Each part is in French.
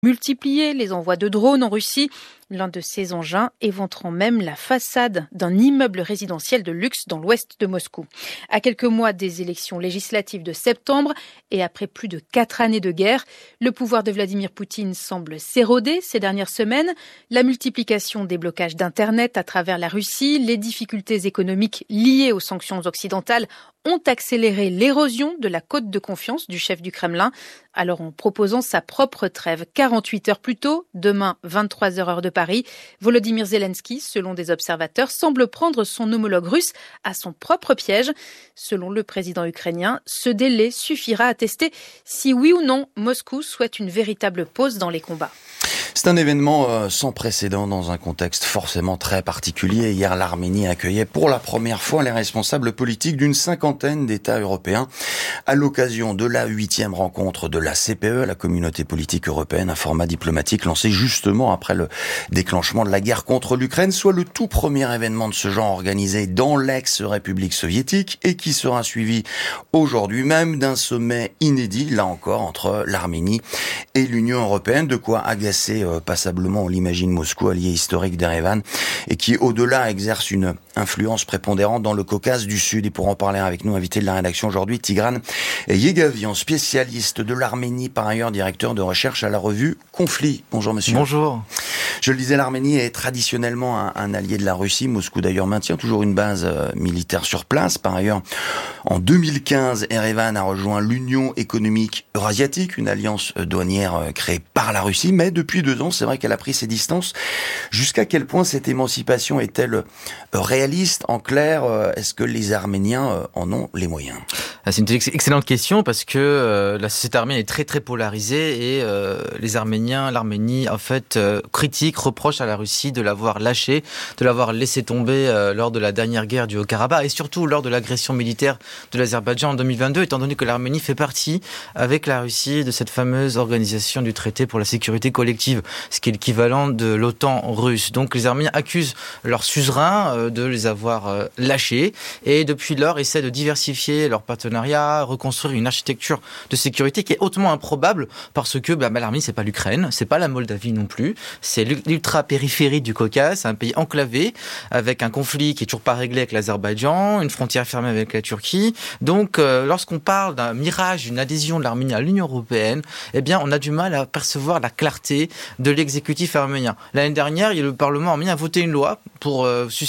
multiplié les envois de drones en Russie, l'un de ces engins éventrant même la façade d'un immeuble résidentiel de luxe dans l'ouest de Moscou. À quelques mois des élections législatives de septembre et après plus de 4 années de guerre, le pouvoir de Vladimir Poutine semble s'éroder ces dernières semaines. La multiplication des blocages d'Internet à travers la Russie, les difficultés économiques liées aux sanctions occidentales ont accéléré l'érosion de la cote de confiance du chef du Kremlin. Alors en proposant sa propre trêve 48 heures plus tôt, demain 23h heure de Paris, Volodymyr Zelensky, selon des observateurs, semble prendre son homologue russe à son propre piège. Selon le président ukrainien, ce délai suffira à tester si oui ou non Moscou souhaite une véritable pause dans les combats. C'est un événement sans précédent dans un contexte forcément très particulier. Hier, l'Arménie accueillait pour la première fois les responsables politiques d'une cinquantaine d'États européens à l'occasion de la 8e rencontre de la CPE, la Communauté politique européenne, un format diplomatique lancé justement après le déclenchement de la guerre contre l'Ukraine, soit le tout premier événement de ce genre organisé dans l'ex-République soviétique et qui sera suivi aujourd'hui même d'un sommet inédit, là encore, entre l'Arménie et l'Union européenne, de quoi agacer passablement, on l'imagine, Moscou, allié historique d'Erevan, et qui, au-delà, exerce une influence prépondérante dans le Caucase du Sud. Et pour en parler avec nous, invité de la rédaction aujourd'hui, Tigran Yegavian, spécialiste de l'Arménie, par ailleurs directeur de recherche à la revue Conflit. Bonjour monsieur. Bonjour. Je le disais, l'Arménie est traditionnellement un allié de la Russie. Moscou d'ailleurs maintient toujours une base militaire sur place. Par ailleurs, en 2015, Erevan a rejoint l'Union économique eurasiatique, une alliance douanière créée par la Russie. Mais depuis 2 ans, c'est vrai qu'elle a pris ses distances. Jusqu'à quel point cette émancipation est-elle réaliste? En clair, est-ce que les Arméniens en ont les moyens? C'est une excellente question parce que la société arménienne est très très polarisée et les Arméniens, l'Arménie en fait critique, reproche à la Russie de l'avoir lâché, de l'avoir laissé tomber lors de la dernière guerre du Haut-Karabakh et surtout lors de l'agression militaire de l'Azerbaïdjan en 2022, étant donné que l'Arménie fait partie avec la Russie de cette fameuse organisation du traité pour la sécurité collective, ce qui est l'équivalent de l'OTAN russe. Donc les Arméniens accusent leurs suzerains de les avoir lâchés et depuis lors essaient de diversifier leur partenariat, reconstruire une architecture de sécurité qui est hautement improbable parce que l'Arménie c'est pas l'Ukraine, c'est pas la Moldavie non plus, c'est l'ultra-périphérie du Caucase, un pays enclavé avec un conflit qui est toujours pas réglé avec l'Azerbaïdjan, une frontière fermée avec la Turquie. Donc lorsqu'on parle d'un mirage, d'une adhésion de l'Arménie à l'Union européenne, eh bien on a du mal à percevoir la clarté de l'exécutif arménien. L'année dernière, le Parlement arménien a voté une loi pour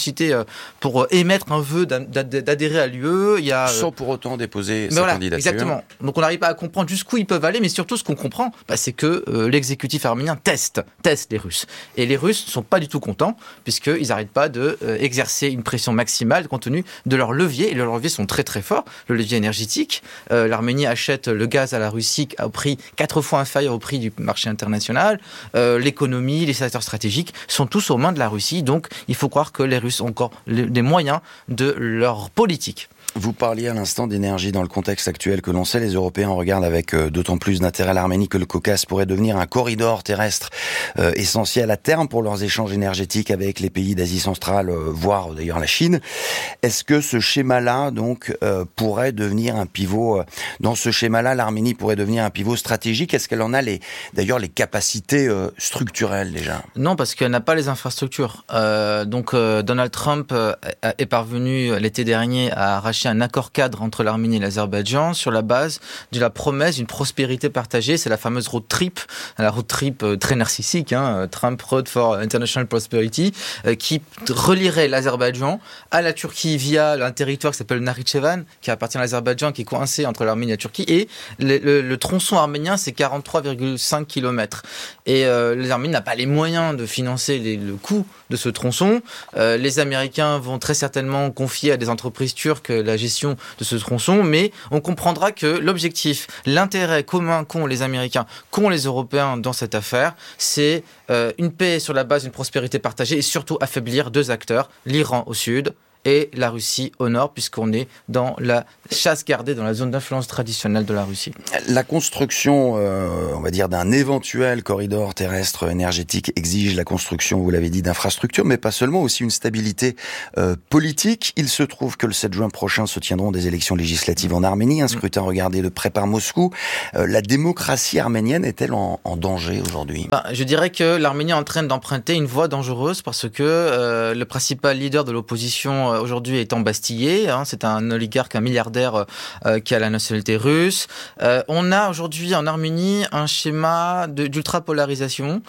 pour émettre un vœu d'adhérer à l'UE. Sans pour autant déposer sa candidature. Exactement. Donc on n'arrive pas à comprendre jusqu'où ils peuvent aller, mais surtout ce qu'on comprend, c'est que l'exécutif arménien teste les Russes. Et les Russes ne sont pas du tout contents, puisqu'ils n'arrêtent pas d'exercer une pression maximale compte tenu de leurs leviers. Et leurs leviers sont très très forts. Le levier énergétique, l'Arménie achète le gaz à la Russie au prix 4 fois inférieur au prix du marché international. L'économie, les secteurs stratégiques sont tous aux mains de la Russie. Donc il faut croire que les Russes ont encore les moyens de leur politique. Vous parliez à l'instant d'énergie dans le contexte actuel que l'on sait. Les Européens regardent avec d'autant plus d'intérêt l'Arménie que le Caucase pourrait devenir un corridor terrestre essentiel à terme pour leurs échanges énergétiques avec les pays d'Asie centrale, voire d'ailleurs la Chine. Est-ce que ce schéma-là donc pourrait devenir un pivot dans ce schéma-là, l'Arménie pourrait devenir un pivot stratégique? Est-ce qu'elle en a d'ailleurs les capacités structurelles déjà? Non, parce qu'elle n'a pas les infrastructures. Donald Trump est parvenu l'été dernier à arracher un accord cadre entre l'Arménie et l'Azerbaïdjan sur la base de la promesse d'une prospérité partagée. C'est la fameuse road trip, la road trip très narcissique, Trump Road for International Prosperity, qui relierait l'Azerbaïdjan à la Turquie via un territoire qui s'appelle Nakhitchevan, qui appartient à l'Azerbaïdjan, qui est coincé entre l'Arménie et la Turquie. Et le tronçon arménien, c'est 43,5 km. Et les Arméniens n'ont pas les moyens de financer le coût de ce tronçon. Les Américains vont très certainement confier à des entreprises turques la gestion de ce tronçon, mais on comprendra que l'objectif, l'intérêt commun qu'ont les Américains, qu'ont les Européens dans cette affaire, c'est une paix sur la base d'une prospérité partagée et surtout affaiblir 2 acteurs, l'Iran au sud et la Russie au nord, puisqu'on est dans la chasse gardée, dans la zone d'influence traditionnelle de la Russie. La construction, on va dire, d'un éventuel corridor terrestre énergétique exige la construction, vous l'avez dit, d'infrastructures, mais pas seulement, aussi une stabilité politique. Il se trouve que le 7 juin prochain se tiendront des élections législatives en Arménie, un scrutin regardé de près par Moscou. La démocratie arménienne est-elle en danger aujourd'hui ? Je dirais que l'Arménie est en train d'emprunter une voie dangereuse parce que le principal leader de l'opposition aujourd'hui est embastillé. C'est un oligarque, un milliardaire qui a la nationalité russe. On a aujourd'hui en Arménie un schéma d'ultra-polarisation.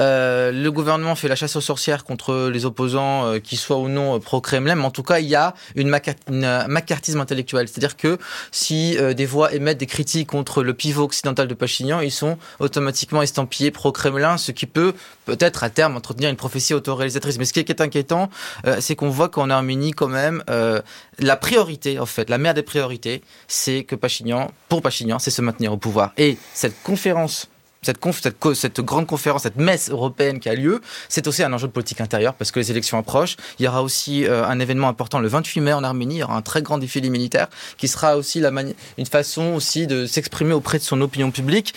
Le gouvernement fait la chasse aux sorcières contre les opposants, qui soient ou non pro-Kremlin, mais en tout cas, il y a une macartisme intellectuel. C'est-à-dire que si des voix émettent des critiques contre le pivot occidental de Pachinian, ils sont automatiquement estampillés pro-Kremlin, ce qui peut peut-être à terme entretenir une prophétie autoréalisatrice. Mais ce qui est inquiétant, c'est qu'on voit qu'en Arménie, quand même, la priorité, en fait, la mère des priorités, c'est que pour Pachinian, c'est se maintenir au pouvoir. Et cette conférence, cette grande conférence, cette messe européenne qui a lieu, c'est aussi un enjeu de politique intérieure parce que les élections approchent. Il y aura aussi un événement important le 28 mai en Arménie. Il y aura un très grand défilé militaire qui sera aussi une façon aussi de s'exprimer auprès de son opinion publique.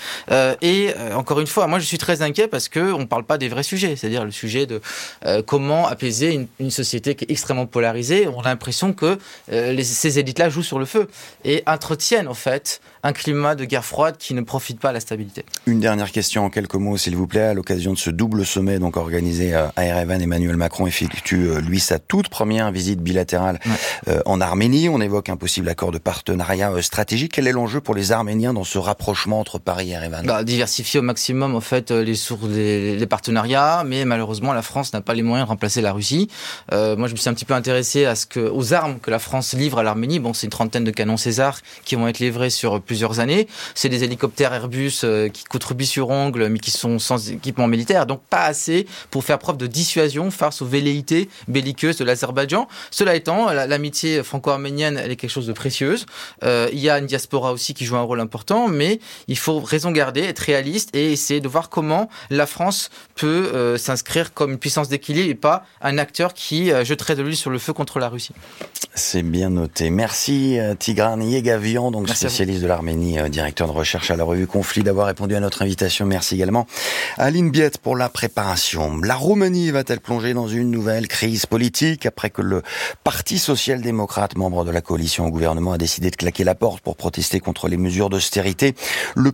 Encore une fois, moi je suis très inquiet parce que on parle pas des vrais sujets, c'est-à-dire le sujet de comment apaiser une société qui est extrêmement polarisée. On a l'impression que ces élites-là jouent sur le feu et entretiennent en fait un climat de guerre froide qui ne profite pas à la stabilité. Une dernière question en quelques mots, s'il vous plaît. À l'occasion de ce double sommet donc organisé à Erevan, Emmanuel Macron effectue, lui, sa toute première visite bilatérale en Arménie. On évoque un possible accord de partenariat stratégique. Quel est l'enjeu pour les Arméniens dans ce rapprochement entre Paris et Erevan ? Diversifier au maximum en fait les sources des partenariats, mais malheureusement la France n'a pas les moyens de remplacer la Russie. Moi je me suis un petit peu intéressé aux armes que la France livre à l'Arménie. Bon, c'est une trentaine de canons César qui vont être livrés sur plusieurs années. C'est des hélicoptères Airbus qui coûtent rubis sur ongle, mais qui sont sans équipement militaire, donc pas assez pour faire preuve de dissuasion face aux velléités belliqueuses de l'Azerbaïdjan. Cela étant, l'amitié franco-arménienne, elle est quelque chose de précieuse. Il y a une diaspora aussi qui joue un rôle important, mais il faut raison garder, être réaliste et essayer de voir comment la France peut s'inscrire comme une puissance d'équilibre et pas un acteur qui jetterait de l'huile sur le feu contre la Russie. C'est bien noté. Merci Tigran Yegavian, donc spécialiste de l'Arménie, directeur de recherche à la revue Conflit, d'avoir répondu à notre invitation. Merci également à Aline Biette pour la préparation. La Roumanie va-t-elle plonger dans une nouvelle crise politique après que le Parti social-démocrate, membre de la coalition au gouvernement, a décidé de claquer la porte pour protester contre les mesures d'austérité? Le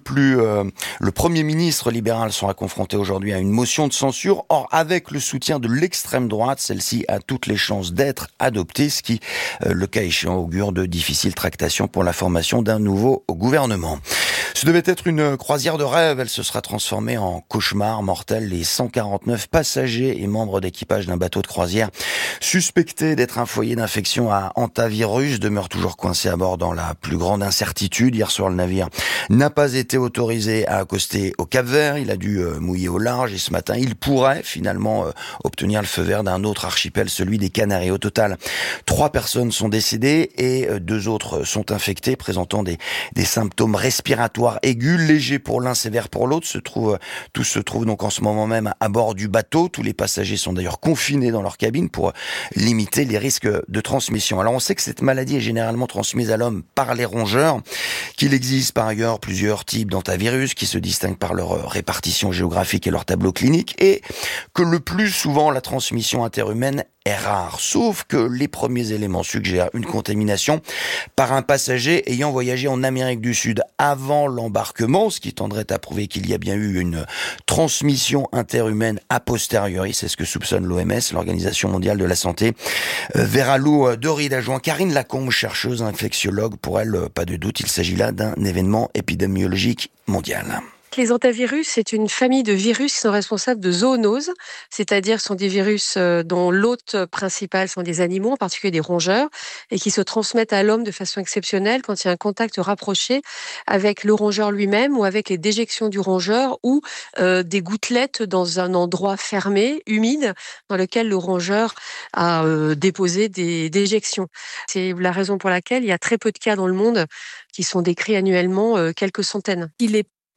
Premier ministre libéral sera confronté aujourd'hui à une motion de censure. Or, avec le soutien de l'extrême droite, celle-ci a toutes les chances d'être adoptée, ce qui, le cas échéant, augure de difficiles tractations pour la formation d'un nouveau gouvernement. Ce devait être une croisière de rêve, elle se sera transformée en cauchemar mortel. Les 149 passagers et membres d'équipage d'un bateau de croisière suspectés d'être un foyer d'infection à hantavirus demeurent toujours coincés à bord dans la plus grande incertitude. Hier soir, le navire n'a pas été autorisé à accoster au Cap-Vert. Il a dû mouiller au large et ce matin, il pourrait finalement obtenir le feu vert d'un autre archipel, celui des Canaries. Au total, 3 personnes sont décédées et 2 autres sont infectées, présentant des symptômes respiratoires aigus, légers pour l'un, sévères pour l'autre. Tous se trouvent donc en ce moment même à bord du bateau. Tous les passagers sont d'ailleurs confinés dans leur cabine pour limiter les risques de transmission. Alors on sait que cette maladie est généralement transmise à l'homme par les rongeurs, qu'il existe par ailleurs plusieurs types d'hantavirus qui se distinguent par leur répartition géographique et leur tableau clinique, et que le plus souvent la transmission interhumaine est rare, sauf que les premiers éléments suggèrent une contamination par un passager ayant voyagé en Amérique du Sud avant l'embarquement, ce qui tendrait à prouver qu'il y a bien eu une transmission interhumaine a posteriori. C'est ce que soupçonne l'OMS, l'Organisation mondiale de la santé. Vera Lou Doride a joint Karine Lacombe, chercheuse infectiologue. Pour elle, pas de doute, il s'agit là d'un événement épidémiologique mondial. Les hantavirus, c'est une famille de virus qui sont responsables de zoonoses, c'est-à-dire sont des virus dont l'hôte principal sont des animaux, en particulier des rongeurs, et qui se transmettent à l'homme de façon exceptionnelle quand il y a un contact rapproché avec le rongeur lui-même ou avec les déjections du rongeur ou des gouttelettes dans un endroit fermé, humide, dans lequel le rongeur a déposé des déjections. C'est la raison pour laquelle il y a très peu de cas dans le monde qui sont décrits annuellement, quelques centaines. Il est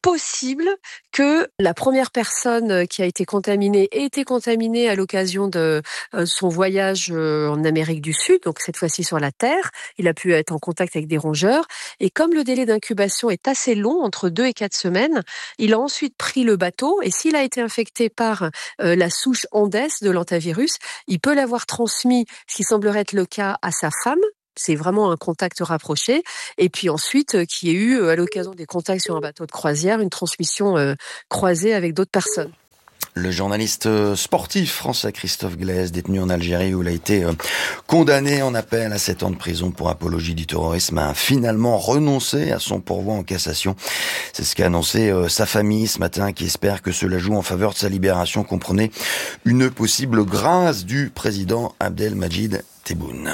possible que la première personne qui a été contaminée ait été contaminée à l'occasion de son voyage en Amérique du Sud, donc cette fois-ci sur la Terre. Il a pu être en contact avec des rongeurs. Et comme le délai d'incubation est assez long, entre 2 et 4 semaines, il a ensuite pris le bateau. Et s'il a été infecté par la souche Andes de l'hantavirus, il peut l'avoir transmis, ce qui semblerait être le cas, à sa femme. C'est vraiment un contact rapproché. Et puis ensuite, qu'il y ait eu, à l'occasion des contacts sur un bateau de croisière, une transmission croisée avec d'autres personnes. Le journaliste sportif français Christophe Glaise, détenu en Algérie où il a été condamné en appel à 7 ans de prison pour apologie du terrorisme, a finalement renoncé à son pourvoi en cassation. C'est ce qu'a annoncé sa famille ce matin, qui espère que cela joue en faveur de sa libération, comprenait une possible grâce du président Abdelmadjid Tebboune.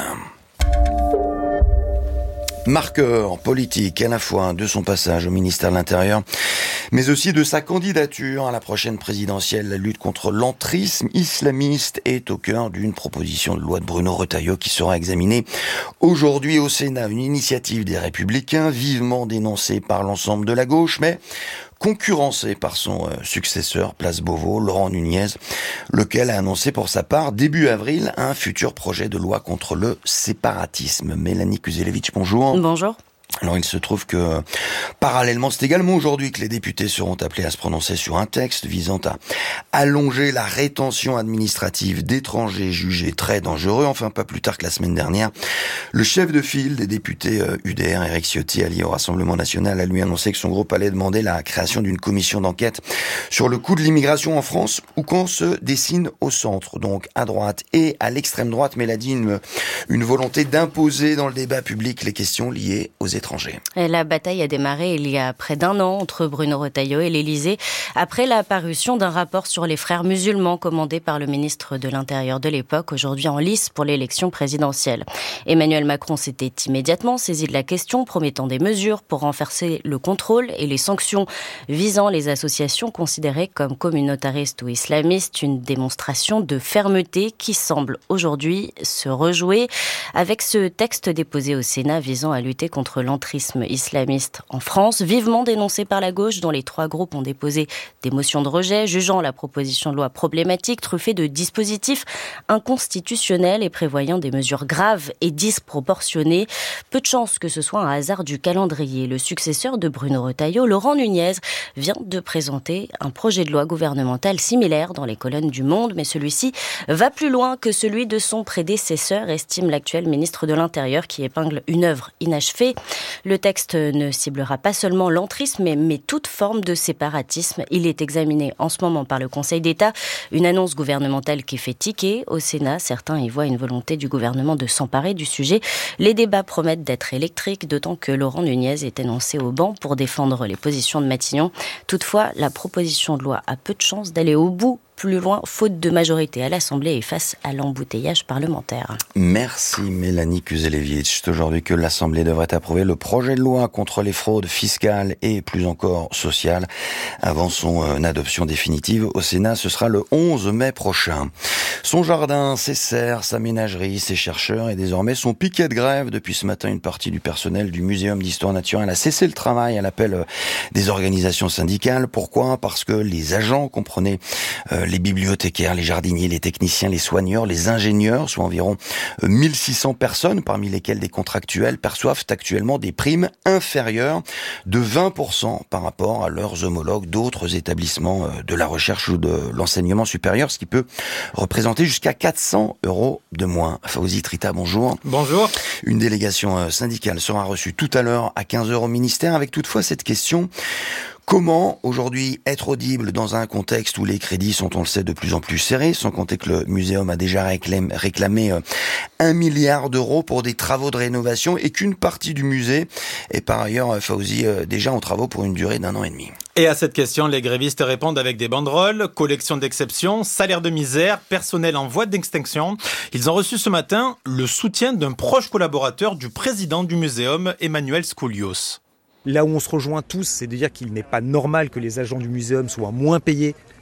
Marqueur politique à la fois de son passage au ministère de l'Intérieur, mais aussi de sa candidature à la prochaine présidentielle. La lutte contre l'entrisme islamiste est au cœur d'une proposition de loi de Bruno Retailleau qui sera examinée aujourd'hui au Sénat. Une initiative des Républicains vivement dénoncée par l'ensemble de la gauche, mais concurrencé par son successeur, Place Beauvau, Laurent Nunez, lequel a annoncé pour sa part, début avril, un futur projet de loi contre le séparatisme. Mélanie Kuzelevich, bonjour. Bonjour. Alors il se trouve que parallèlement, c'est également aujourd'hui que les députés seront appelés à se prononcer sur un texte visant à allonger la rétention administrative d'étrangers jugés très dangereux. Enfin, pas plus tard que la semaine dernière, le chef de file des députés UDR, Éric Ciotti, allié au Rassemblement National, a lui annoncé que son groupe allait demander la création d'une commission d'enquête sur le coût de l'immigration en France, où qu'on se dessine au centre, donc à droite et à l'extrême droite, mais elle a dit une volonté d'imposer dans le débat public les questions liées aux étrangers. La bataille a démarré il y a près d'1 an entre Bruno Retailleau et l'Élysée après la parution d'un rapport sur les frères musulmans commandé par le ministre de l'Intérieur de l'époque, aujourd'hui en lice pour l'élection présidentielle. Emmanuel Macron s'était immédiatement saisi de la question, promettant des mesures pour renforcer le contrôle et les sanctions visant les associations considérées comme communautaristes ou islamistes, une démonstration de fermeté qui semble aujourd'hui se rejouer avec ce texte déposé au Sénat visant à lutter contre l'entrisme islamiste en France, vivement dénoncé par la gauche, dont les 3 groupes ont déposé des motions de rejet, jugeant la proposition de loi problématique, truffée de dispositifs inconstitutionnels et prévoyant des mesures graves et disproportionnées. Peu de chance que ce soit un hasard du calendrier. Le successeur de Bruno Retailleau, Laurent Nunez, vient de présenter un projet de loi gouvernemental similaire dans les colonnes du Monde, mais celui-ci va plus loin que celui de son prédécesseur, estime l'actuel ministre de l'Intérieur, qui épingle une œuvre inachevée. Le texte ne ciblera pas seulement l'entrisme, mais toute forme de séparatisme. Il est examiné en ce moment par le Conseil d'État. Une annonce gouvernementale qui fait tiquer. Au Sénat, certains y voient une volonté du gouvernement de s'emparer du sujet. Les débats promettent d'être électriques, d'autant que Laurent Nunez est énoncé au banc pour défendre les positions de Matignon. Toutefois, la proposition de loi a peu de chances d'aller au bout, plus loin, faute de majorité à l'Assemblée et face à l'embouteillage parlementaire. Merci Mélanie Kuzelevich. C'est aujourd'hui que l'Assemblée devrait approuver le projet de loi contre les fraudes fiscales et plus encore sociales. Avant son adoption définitive au Sénat, ce sera le 11 mai prochain. Son jardin, ses serres, sa ménagerie, ses chercheurs et désormais son piquet de grève. Depuis ce matin, une partie du personnel du Muséum d'histoire naturelle a cessé le travail à l'appel des organisations syndicales. Pourquoi ? Parce que les agents, comprenaient les bibliothécaires, les jardiniers, les techniciens, les soigneurs, les ingénieurs, soit environ 1600 personnes, parmi lesquelles des contractuels, perçoivent actuellement des primes inférieures de 20% par rapport à leurs homologues d'autres établissements de la recherche ou de l'enseignement supérieur, ce qui peut représenter jusqu'à 400 € de moins. Fawzi Trita, bonjour. Bonjour. Une délégation syndicale sera reçue tout à l'heure à 15h au ministère, avec toutefois cette question: comment aujourd'hui être audible dans un contexte où les crédits sont, on le sait, de plus en plus serrés, sans compter que le muséum a déjà réclamé 1 milliard d'euros pour des travaux de rénovation et qu'une partie du musée est par ailleurs, Fawzi, déjà en travaux pour une durée d'1 an et demi. Et à cette question, les grévistes répondent avec des banderoles, collection d'exception, salaire de misère, personnel en voie d'extinction. Ils ont reçu ce matin le soutien d'un proche collaborateur du président du muséum, Emmanuel Skoulios. Là où on se rejoint tous, c'est de dire qu'il n'est pas normal que les agents du muséum soient moins payés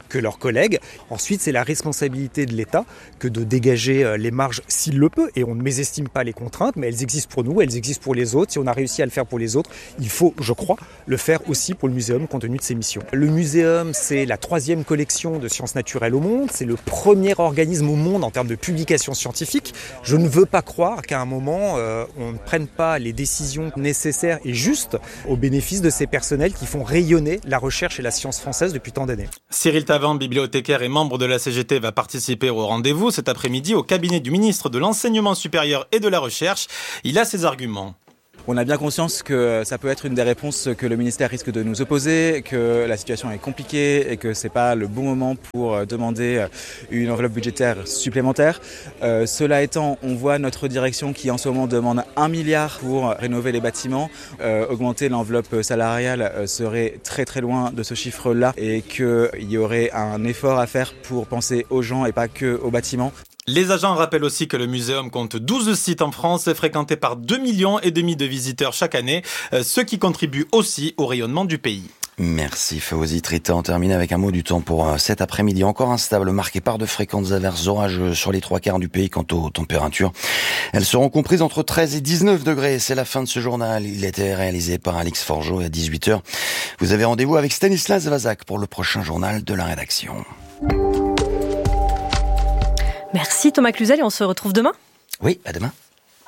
que leurs collègues. Ensuite, c'est la responsabilité de l'État que de dégager les marges s'il le peut, et on ne mésestime pas les contraintes, mais elles existent pour nous, elles existent pour les autres. Si on a réussi à le faire pour les autres, il faut, je crois, le faire aussi pour le muséum compte tenu de ses missions. Le muséum, c'est la 3e collection de sciences naturelles au monde, c'est le premier organisme au monde en termes de publication scientifique. Je ne veux pas croire qu'à un moment, on ne prenne pas les décisions nécessaires et justes au bénéfice de ces personnels qui font rayonner la recherche et la science française depuis tant d'années. Cyril Tavant, bibliothécaire et membre de la CGT, va participer au rendez-vous cet après-midi au cabinet du ministre de l'Enseignement supérieur et de la Recherche. Il a ses arguments. On a bien conscience que ça peut être une des réponses que le ministère risque de nous opposer, que la situation est compliquée et que c'est pas le bon moment pour demander une enveloppe budgétaire supplémentaire. Cela étant, on voit notre direction qui en ce moment demande 1 milliard pour rénover les bâtiments. Augmenter l'enveloppe salariale serait très très loin de ce chiffre-là et qu'il y aurait un effort à faire pour penser aux gens et pas que aux bâtiments. Les agents rappellent aussi que le muséum compte 12 sites en France, fréquentés par 2,5 millions de visiteurs chaque année, ce qui contribue aussi au rayonnement du pays. Merci Fawzi Tritan. On termine avec un mot du temps pour cet après-midi. Encore instable, marqué par de fréquentes averses orageuses sur les 3/4 du pays. Quant aux températures, elles seront comprises entre 13 et 19 degrés. C'est la fin de ce journal. Il était réalisé par Alix Forgeot et à 18h. Vous avez rendez-vous avec Stanislas Vazak pour le prochain journal de la rédaction. Merci Thomas Cluzel et on se retrouve demain. Oui, à demain.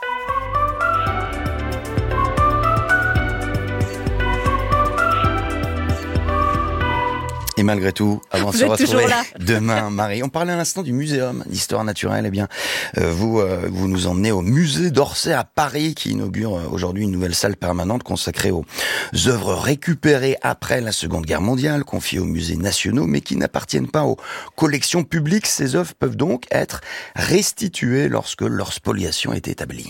Et malgré tout, avant de se retrouver demain, Marie, on parlait à l'instant du muséum d'histoire naturelle. Eh bien, vous nous emmenez au musée d'Orsay à Paris, qui inaugure aujourd'hui une nouvelle salle permanente consacrée aux œuvres récupérées après la Seconde Guerre mondiale, confiées aux musées nationaux, mais qui n'appartiennent pas aux collections publiques. Ces œuvres peuvent donc être restituées lorsque leur spoliation est établie.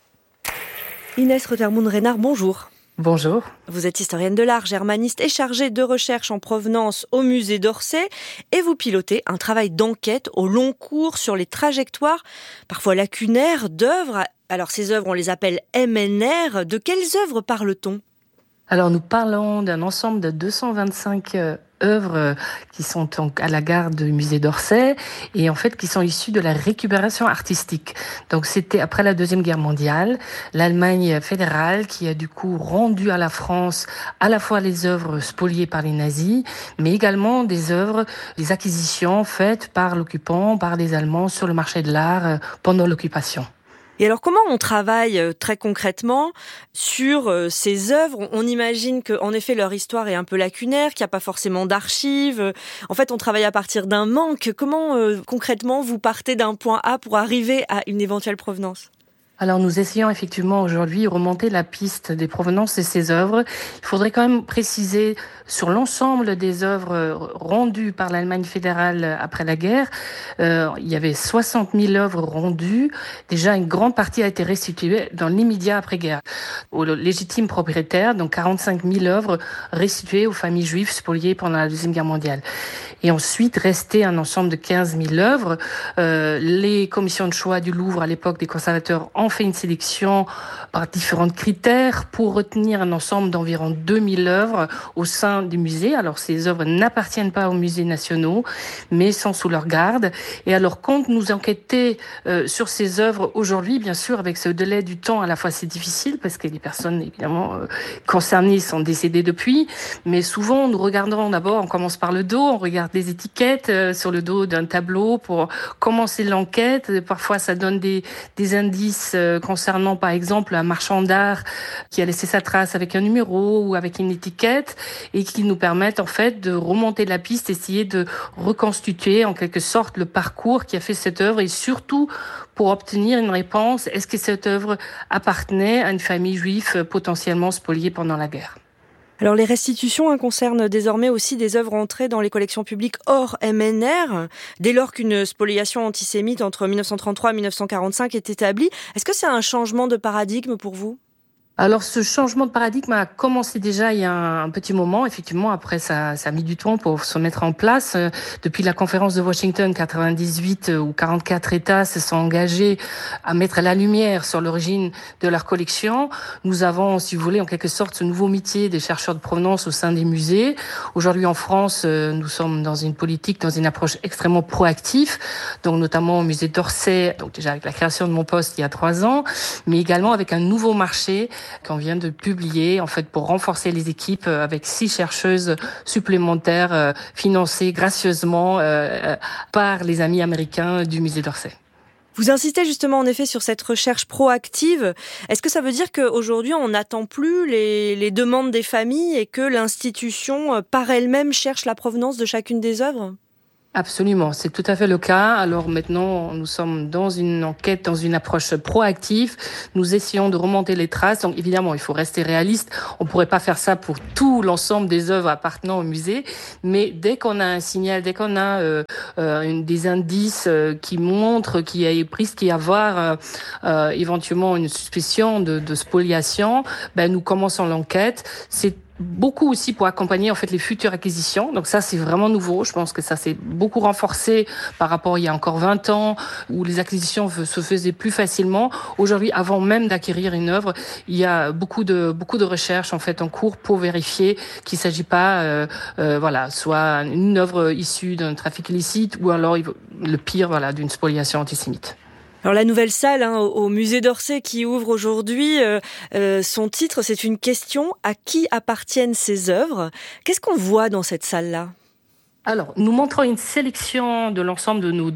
Inès Rothermund-Reynard, bonjour. Bonjour. Vous êtes historienne de l'art, germaniste et chargée de recherche en provenance au musée d'Orsay et vous pilotez un travail d'enquête au long cours sur les trajectoires, parfois lacunaires, d'œuvres. Alors ces œuvres, on les appelle MNR. De quelles œuvres parle-t-on ? Alors nous parlons d'un ensemble de 225 œuvres qui sont à la garde du musée d'Orsay et en fait qui sont issues de la récupération artistique. Donc c'était après la Deuxième Guerre mondiale, l'Allemagne fédérale qui a du coup rendu à la France à la fois les œuvres spoliées par les nazis, mais également des œuvres, des acquisitions faites par l'occupant, par les Allemands sur le marché de l'art pendant l'occupation. Et alors, comment on travaille très concrètement sur ces œuvres ? On imagine qu'en effet, leur histoire est un peu lacunaire, qu'il n'y a pas forcément d'archives. En fait, on travaille à partir d'un manque. Comment, concrètement, vous partez d'un point A pour arriver à une éventuelle provenance ? Alors nous essayons effectivement aujourd'hui de remonter la piste des provenances de ces œuvres. Il faudrait quand même préciser sur l'ensemble des œuvres rendues par l'Allemagne fédérale après la guerre, il y avait 60 000 œuvres rendues. Déjà une grande partie a été restituée dans l'immédiat après-guerre aux légitimes propriétaires, donc 45 000 œuvres restituées aux familles juives spoliées pendant la Deuxième Guerre mondiale. Et ensuite, restait un ensemble de 15 000 œuvres. Les commissions de choix du Louvre, à l'époque des conservateurs, ont fait une sélection par différents critères pour retenir un ensemble d'environ 2000 œuvres au sein du musée. Alors, ces œuvres n'appartiennent pas aux musées nationaux, mais sont sous leur garde. Et alors, quand nous enquêtons sur ces œuvres aujourd'hui, bien sûr, avec ce délai du temps, à la fois c'est difficile parce que les personnes, évidemment, concernées sont décédées depuis. Mais souvent, nous regardons d'abord, on commence par le dos, on regarde des étiquettes sur le dos d'un tableau pour commencer l'enquête. Parfois, ça donne des indices concernant, par exemple, un marchand d'art qui a laissé sa trace avec un numéro ou avec une étiquette et qui nous permettent, en fait, de remonter la piste, essayer de reconstituer, en quelque sorte, le parcours qui a fait cette œuvre et surtout pour obtenir une réponse. Est-ce que cette œuvre appartenait à une famille juive potentiellement spoliée pendant la guerre ? Alors les restitutions concernent désormais aussi des œuvres entrées dans les collections publiques hors MNR, dès lors qu'une spoliation antisémite entre 1933 et 1945 est établie. Est-ce que c'est un changement de paradigme pour vous ? Alors, ce changement de paradigme a commencé déjà il y a un petit moment. Effectivement, après, ça a mis du temps pour se mettre en place. Depuis la conférence de Washington 98, où 44 États se sont engagés à mettre la lumière sur l'origine de leur collection, nous avons, si vous voulez, en quelque sorte, ce nouveau métier des chercheurs de provenance au sein des musées. Aujourd'hui, en France, nous sommes dans une politique, dans une approche extrêmement proactive, donc notamment au musée d'Orsay, donc déjà avec la création de mon poste il y a 3 ans, mais également avec un nouveau marché qu'on vient de publier, en fait, pour renforcer les équipes avec 6 chercheuses supplémentaires financées gracieusement par les amis américains du musée d'Orsay. Vous insistez justement en effet sur cette recherche proactive. Est-ce que ça veut dire qu'aujourd'hui on n'attend plus les demandes des familles et que l'institution par elle-même cherche la provenance de chacune des œuvres ? Absolument, c'est tout à fait le cas. Alors maintenant, nous sommes dans une enquête, dans une approche proactive. Nous essayons de remonter les traces. Donc évidemment, il faut rester réaliste. On pourrait pas faire ça pour tout l'ensemble des œuvres appartenant au musée. Mais dès qu'on a un signal, dès qu'on a des indices qui montrent qu'il risque d'y avoir éventuellement une suspicion de spoliation, nous commençons l'enquête. C'est beaucoup aussi pour accompagner en fait les futures acquisitions. Donc ça, c'est vraiment nouveau. Je pense que ça s'est beaucoup renforcé par rapport à il y a encore 20 ans où les acquisitions se faisaient plus facilement. Aujourd'hui, avant même d'acquérir une œuvre, il y a beaucoup de recherches en fait en cours pour vérifier qu'il ne s'agit pas soit une œuvre issue d'un trafic illicite ou alors le pire d'une spoliation antisémite. Alors la nouvelle salle au musée d'Orsay qui ouvre aujourd'hui, son titre c'est une question: à qui appartiennent ces œuvres ? Qu'est-ce qu'on voit dans cette salle-là ? Alors, nous montrons une sélection de l'ensemble de nos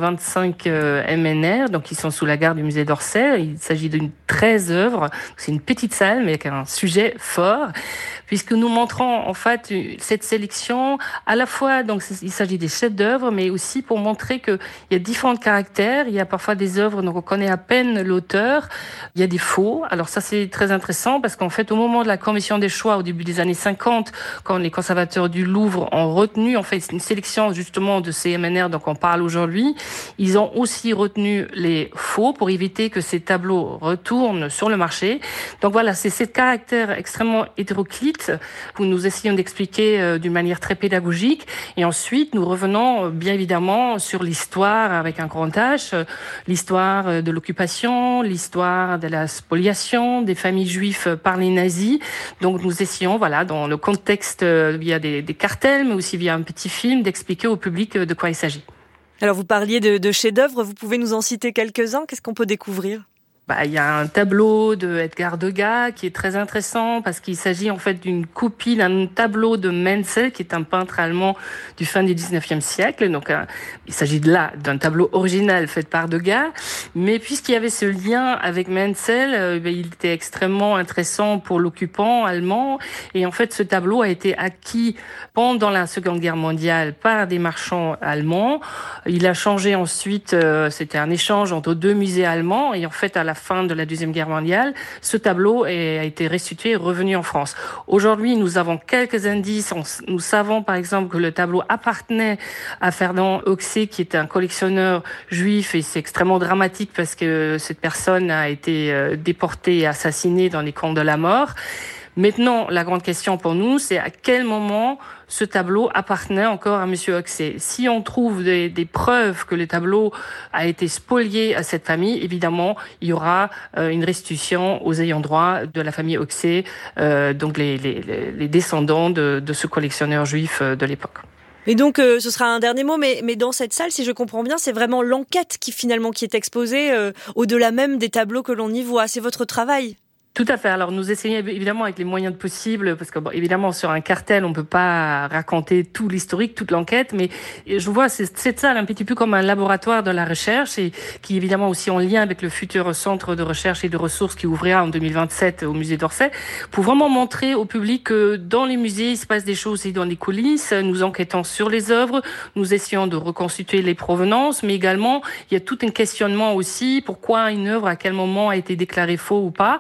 225 MNR, donc qui sont sous la garde du musée d'Orsay. Il s'agit d'une 13 œuvres. C'est une petite salle, mais avec un sujet fort, puisque nous montrons en fait cette sélection à la fois, donc il s'agit des chefs-d'œuvre, mais aussi pour montrer qu'il y a différents caractères. Il y a parfois des œuvres dont on connaît à peine l'auteur. Il y a des faux. Alors ça, c'est très intéressant parce qu'en fait, au moment de la commission des choix, au début des années 50, quand les conservateurs du Louvre ont retenu en fait une sélection justement de ces MNR dont on parle aujourd'hui, ils ont aussi retenu les faux pour éviter que ces tableaux retournent sur le marché. Donc voilà, c'est ce caractère extrêmement hétéroclite que nous essayons d'expliquer d'une manière très pédagogique. Et ensuite, nous revenons bien évidemment sur l'histoire avec un grand H, l'histoire de l'occupation, l'histoire de la spoliation des familles juives par les nazis. Donc nous essayons, dans le contexte via des cartels, mais aussi via un petit film, d'expliquer au public de quoi il s'agit. Alors vous parliez de chefs-d'œuvre, vous pouvez nous en citer quelques-uns ? Qu'est-ce qu'on peut découvrir ? Il y a un tableau de Edgar Degas qui est très intéressant parce qu'il s'agit en fait d'une copie d'un tableau de Menzel, qui est un peintre allemand du fin du 19e siècle. Donc, il s'agit d'un tableau original fait par Degas. Mais puisqu'il y avait ce lien avec Menzel, il était extrêmement intéressant pour l'occupant allemand. Et en fait, ce tableau a été acquis pendant la Seconde Guerre mondiale par des marchands allemands. Il a changé ensuite, c'était un échange entre 2 musées allemands. Et en fait, à la fin de la Deuxième Guerre mondiale, ce tableau a été restitué et revenu en France. Aujourd'hui, nous avons quelques indices. Nous savons par exemple que le tableau appartenait à Ferdinand Hoxhé, qui est un collectionneur juif, et c'est extrêmement dramatique parce que cette personne a été déportée et assassinée dans les camps de la mort. Maintenant, la grande question pour nous, c'est à quel moment ce tableau appartenait encore à Monsieur Hoxhé. Si on trouve des preuves que le tableau a été spolié à cette famille, évidemment, il y aura une restitution aux ayants droit de la famille Hoxhé, donc les descendants de ce collectionneur juif de l'époque. Et donc, ce sera un dernier mot, mais dans cette salle, si je comprends bien, c'est vraiment l'enquête qui est exposée au-delà même des tableaux que l'on y voit. C'est votre travail. Tout à fait. Alors, nous essayons évidemment avec les moyens possibles, parce que évidemment, sur un cartel, on peut pas raconter tout l'historique, toute l'enquête, mais je vois cette salle un petit peu comme un laboratoire de la recherche, et qui est évidemment aussi en lien avec le futur centre de recherche et de ressources qui ouvrira en 2027 au musée d'Orsay, pour vraiment montrer au public que dans les musées, il se passe des choses et dans les coulisses. Nous enquêtons sur les œuvres, nous essayons de reconstituer les provenances, mais également, il y a tout un questionnement aussi, pourquoi une œuvre, à quel moment a été déclarée faux ou pas.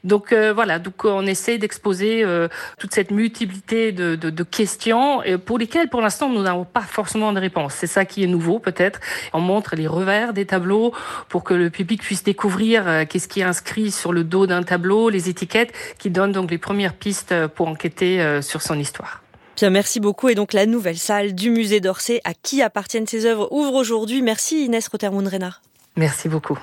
Donc voilà, donc on essaie d'exposer toute cette multiplicité de questions pour lesquelles pour l'instant nous n'avons pas forcément de réponse. C'est ça qui est nouveau peut-être. On montre les revers des tableaux pour que le public puisse découvrir qu'est-ce qui est inscrit sur le dos d'un tableau, les étiquettes qui donnent donc les premières pistes pour enquêter sur son histoire. Bien, merci beaucoup. Et donc la nouvelle salle du musée d'Orsay, à qui appartiennent ces œuvres, ouvre aujourd'hui. Merci Inès Rothermund-Renard. Merci beaucoup.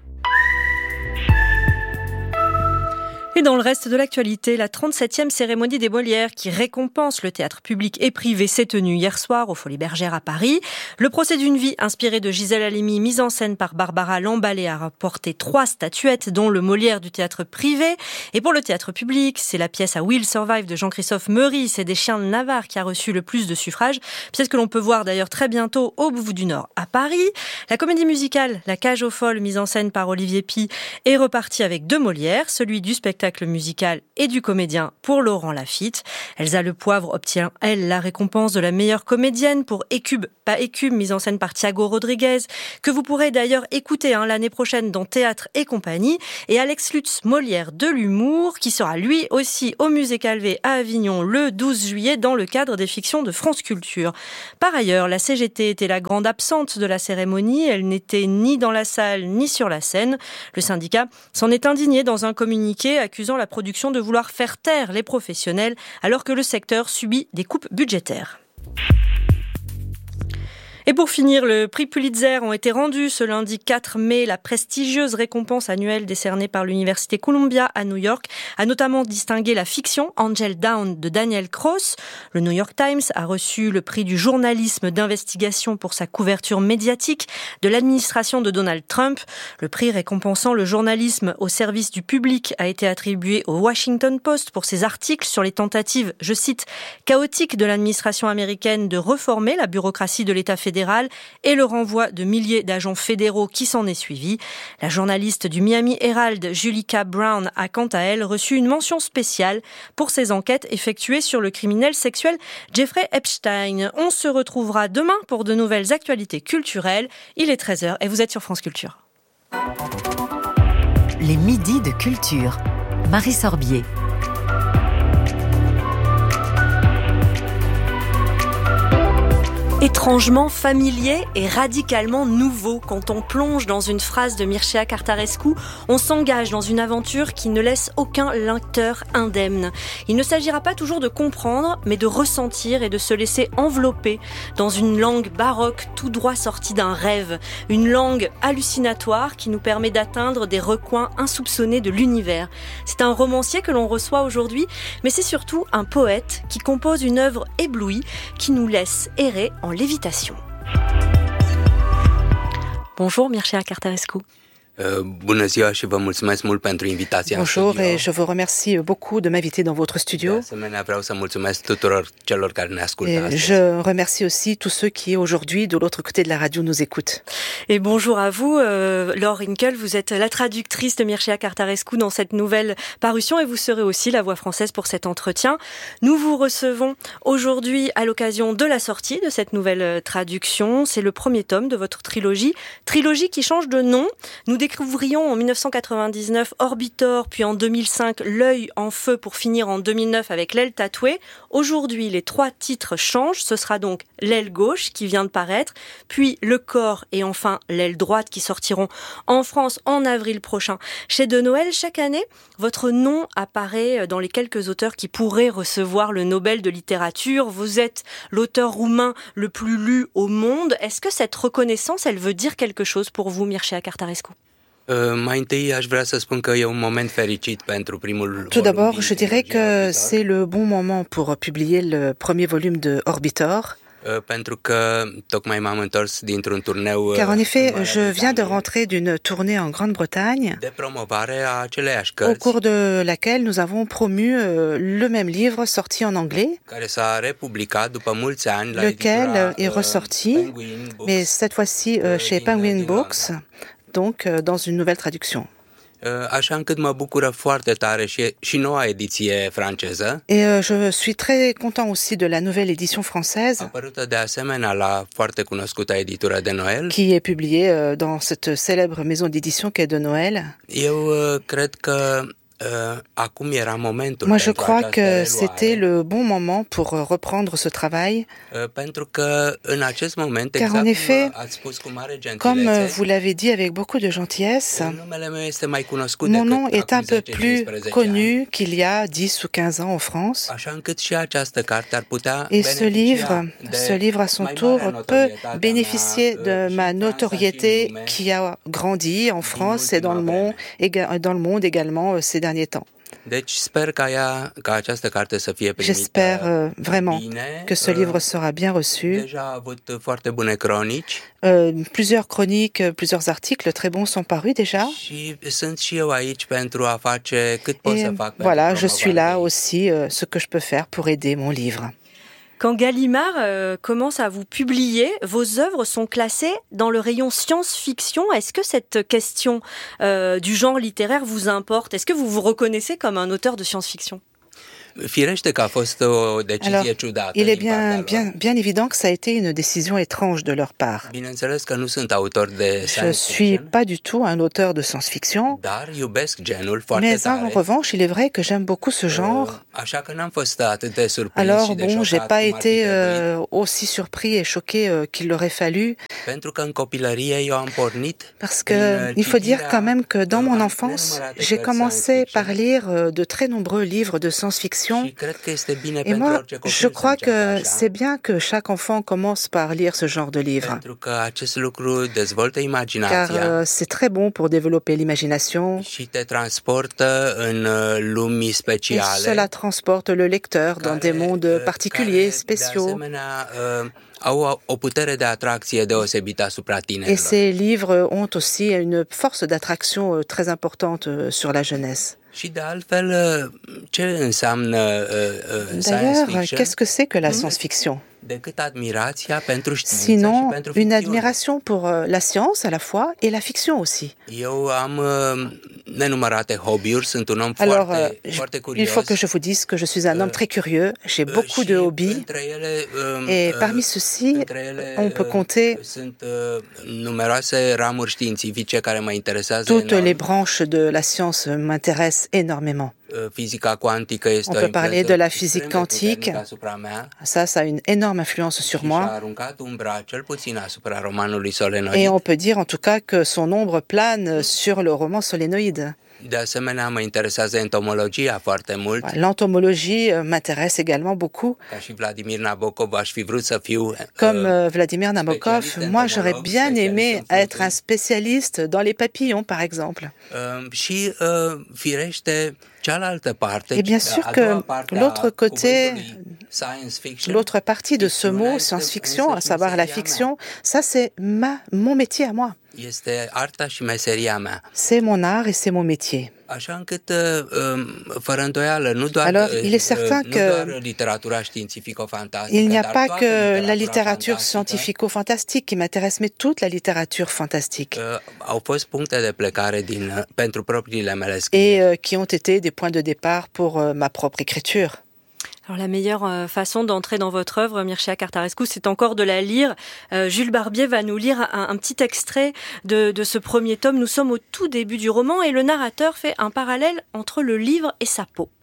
Et dans le reste de l'actualité, la 37e cérémonie des Molières qui récompense le théâtre public et privé s'est tenue hier soir aux Folies Bergères à Paris. Le procès d'une vie inspiré de Gisèle Halimi, mise en scène par Barbara Lamballet, a rapporté 3 statuettes, dont le Molière du théâtre privé. Et pour le théâtre public, c'est la pièce à Will Survive de Jean-Christophe Meurice et des Chiens de Navarre qui a reçu le plus de suffrages. Pièce que l'on peut voir d'ailleurs très bientôt au Bouffe du Nord à Paris. La comédie musicale La Cage aux Folles, mise en scène par Olivier Py, est repartie avec 2 Molières, celui du spectacle musical et du comédien pour Laurent Lafitte. Elsa Le Poivre obtient, elle, la récompense de la meilleure comédienne pour Écube, pas Écume, mise en scène par Thiago Rodriguez, que vous pourrez d'ailleurs écouter l'année prochaine dans Théâtre et compagnie, et Alex Lutz, Molière de l'humour, qui sera lui aussi au Musée Calvé à Avignon le 12 juillet dans le cadre des fictions de France Culture. Par ailleurs, la CGT était la grande absente de la cérémonie. Elle n'était ni dans la salle ni sur la scène. Le syndicat s'en est indigné dans un communiqué accusant la production de vouloir faire taire les professionnels alors que le secteur subit des coupes budgétaires. Et pour finir, le prix Pulitzer ont été rendus ce lundi 4 mai. La prestigieuse récompense annuelle décernée par l'Université Columbia à New York a notamment distingué la fiction Angel Down de Daniel Cross. Le New York Times a reçu le prix du journalisme d'investigation pour sa couverture médiatique de l'administration de Donald Trump. Le prix récompensant le journalisme au service du public a été attribué au Washington Post pour ses articles sur les tentatives, je cite, chaotiques de l'administration américaine de reformer la bureaucratie de l'État fédéral et le renvoi de milliers d'agents fédéraux qui s'en est suivi. La journaliste du Miami Herald, Julika Brown, a quant à elle reçu une mention spéciale pour ses enquêtes effectuées sur le criminel sexuel Jeffrey Epstein. On se retrouvera demain pour de nouvelles actualités culturelles. Il est 13h et vous êtes sur France Culture. Les midis de culture. Marie Sorbier. Étrangement familier et radicalement nouveau. Quand on plonge dans une phrase de Mircea Cartarescu, on s'engage dans une aventure qui ne laisse aucun lecteur indemne. Il ne s'agira pas toujours de comprendre, mais de ressentir et de se laisser envelopper dans une langue baroque tout droit sortie d'un rêve. Une langue hallucinatoire qui nous permet d'atteindre des recoins insoupçonnés de l'univers. C'est un romancier que l'on reçoit aujourd'hui, mais c'est surtout un poète qui compose une œuvre éblouie qui nous laisse errer en lévitation. Bonjour Mircea Cartarescu. Bună ziua și vă mulțumesc mult pentru invitația. Bonjour et je vous remercie beaucoup de m'inviter dans votre studio. De asemenea, vreau să mulțumesc tuturor celor care ne ascultă astăzi. Je remercie aussi tous ceux qui aujourd'hui de l'autre côté de la radio nous écoutent. Et bonjour à vous, Laure Hinkel, vous êtes la traductrice de Mircea Cartarescu dans cette nouvelle parution et vous serez aussi la voix française pour cet entretien. Nous vous recevons aujourd'hui à l'occasion de la sortie de cette nouvelle traduction. C'est le premier tome de votre trilogie qui change de nom. Nous découvrions en 1999 Orbitor, puis en 2005 L'œil en feu pour finir en 2009 avec L'aile tatouée. Aujourd'hui, les 3 titres changent. Ce sera donc L'aile gauche qui vient de paraître, puis Le corps et enfin L'aile droite qui sortiront en France en avril prochain. Chez De Noël, chaque année, votre nom apparaît dans les quelques auteurs qui pourraient recevoir le Nobel de littérature. Vous êtes l'auteur roumain le plus lu au monde. Est-ce que cette reconnaissance, elle veut dire quelque chose pour vous, Mircea Cartarescu? Mai întâi aș vrea să spun că e un moment fericit pentru primul Tout d'abord, je dirais que c'est le bon moment pour publier le premier volume de Orbitor. Pentru că tocmai m-am întors dintr-un turneu. Car en effet, je viens de rentrer d'une tournée en Grande-Bretagne, de promovare a aceleiași cărți, au cours de laquelle nous avons promu le même livre sorti en anglais, care s-a republicat după mulți ani la lequel est ressorti, mais cette fois-ci chez Penguin Books, donc dans une nouvelle traduction. Așa încât mă bucură foarte tare și noua ediție franceză. Et je suis très content aussi de la nouvelle édition française, apărută de asemenea la foarte cunoscută editură de Noël, qui est publiée dans cette célèbre maison d'édition qu'est De Noël. Eu cred că Moi, je crois que c'était le bon moment pour reprendre ce travail, car en effet, comme vous l'avez dit avec beaucoup de gentillesse, mon nom est un peu plus connu qu'il y a 10 ou 15 ans en France. Et ce livre à son tour peut bénéficier de ma notoriété qui a grandi en France et dans le monde également ces derniers temps. J'espère vraiment que ce livre sera bien reçu. Plusieurs chroniques, plusieurs articles très bons sont parus déjà. Et voilà, je suis là aussi, ce que je peux faire pour aider mon livre. Quand Gallimard commence à vous publier, vos œuvres sont classées dans le rayon science-fiction. Est-ce que cette question du genre littéraire vous importe ? Est-ce que vous vous reconnaissez comme un auteur de science-fiction ? Alors, il est bien évident que ça a été une décision étrange de leur part. Je ne suis pas du tout un auteur de science-fiction, mais en revanche, il est vrai que j'aime beaucoup ce genre. Alors bon, j'ai pas été aussi surpris et choqué qu'il aurait fallu, parce que il faut dire quand même que dans mon enfance, j'ai commencé par lire de très nombreux livres de science-fiction. Et moi, je crois que c'est bien que chaque enfant commence par lire ce genre de livre, car c'est très bon pour développer l'imagination, et cela transporte le lecteur dans des mondes particuliers, spéciaux. Et ces livres ont aussi une force d'attraction très importante sur la jeunesse. D'ailleurs, qu'est-ce que c'est que la science-fiction ? Sinon, une admiration pour la science à la fois et la fiction aussi. Alors, il faut que je vous dise que je suis un homme très curieux, j'ai beaucoup de hobbies, et parmi ceux-ci, on peut compter toutes les branches de la science m'intéressent énormément. On peut parler de la physique quantique. Ça a une énorme influence sur moi. Et on peut dire en tout cas que son ombre plane sur le roman Solénoïde. L'entomologie m'intéresse également beaucoup. Comme Vladimir Nabokov, moi j'aurais bien aimé être un spécialiste dans les papillons, par exemple. Et bien sûr que l'autre côté, l'autre partie de ce mot science-fiction, à savoir la fiction, ça c'est mon métier à moi. C'est mon art et c'est mon métier. Alors, il est certain qu'il n'y a pas que la littérature scientifico-fantastique qui m'intéresse, mais toute la littérature fantastique. Et qui ont été des points de départ pour ma propre écriture. Alors la meilleure façon d'entrer dans votre œuvre, Mircea Cartarescu, c'est encore de la lire. Jules Barbier va nous lire un petit extrait de ce premier tome. Nous sommes au tout début du roman et le narrateur fait un parallèle entre le livre et sa peau.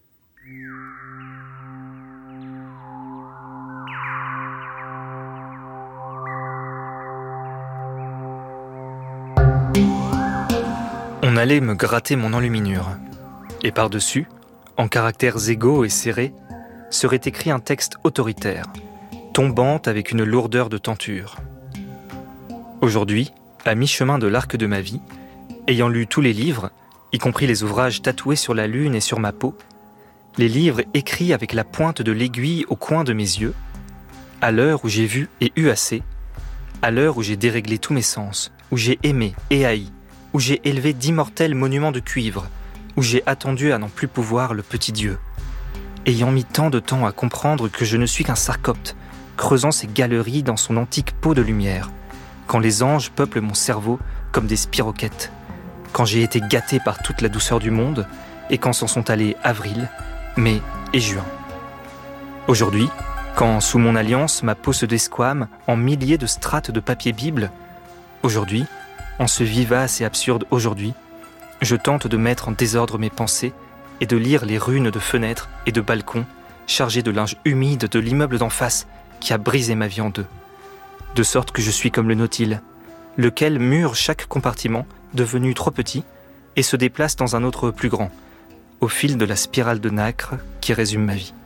On allait me gratter mon enluminure. Et par-dessus, en caractères égaux et serrés, serait écrit un texte autoritaire, tombant avec une lourdeur de tenture. Aujourd'hui, à mi-chemin de l'arc de ma vie, ayant lu tous les livres, y compris les ouvrages tatoués sur la lune et sur ma peau, les livres écrits avec la pointe de l'aiguille au coin de mes yeux, à l'heure où j'ai vu et eu assez, à l'heure où j'ai déréglé tous mes sens, où j'ai aimé et haï, où j'ai élevé d'immortels monuments de cuivre, où j'ai attendu à n'en plus pouvoir le petit Dieu, ayant mis tant de temps à comprendre que je ne suis qu'un sarcopte, creusant ses galeries dans son antique pot de lumière, quand les anges peuplent mon cerveau comme des spiroquettes, quand j'ai été gâté par toute la douceur du monde, et quand s'en sont allés avril, mai et juin. Aujourd'hui, quand sous mon alliance ma peau se desquame en milliers de strates de papier Bible, aujourd'hui, en ce vivace et absurde aujourd'hui, je tente de mettre en désordre mes pensées et de lire les runes de fenêtres et de balcons chargés de linge humide de l'immeuble d'en face qui a brisé ma vie en deux. De sorte que je suis comme le Nautile, lequel mure chaque compartiment devenu trop petit et se déplace dans un autre plus grand, au fil de la spirale de nacre qui résume ma vie.